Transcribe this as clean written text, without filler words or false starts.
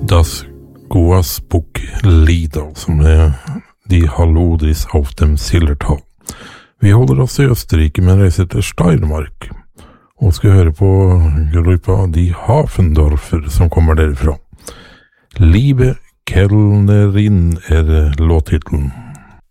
Das Goasbuck-Lieder, som de Halodris auf dem Zillertal. Vi holder oss i Østerrike, men reiser til Steiermark, og skal høre på gruppa De Hafendorfer, som kommer derifra. Liebe Kellnerin låttitlen.